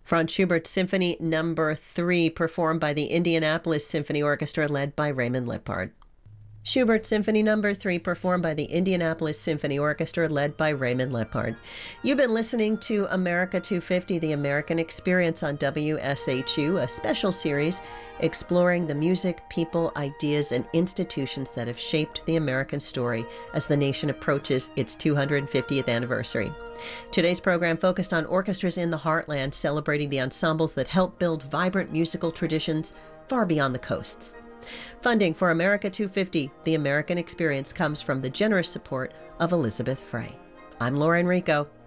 Franz Schubert's Symphony Number 3, performed by the Indianapolis Symphony Orchestra, led by Raymond Lippard. Schubert's Symphony Number 3, performed by the Indianapolis Symphony Orchestra, led by Raymond Lippard. You've been listening to America 250, the American Experience on WSHU, a special series exploring the music, people, ideas, and institutions that have shaped the American story as the nation approaches its 250th anniversary. Today's program focused on orchestras in the heartland, celebrating the ensembles that help build vibrant musical traditions far beyond the coasts. Funding for America 250, the American Experience, comes from the generous support of Elizabeth Frey. I'm Laura Enrico.